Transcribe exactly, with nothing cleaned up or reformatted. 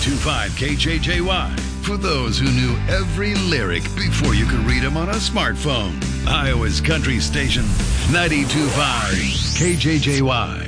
two five K J J Y. For those who knew every lyric before you could read them on a smartphone. Iowa's Country Station, ninety-two point five K J J Y.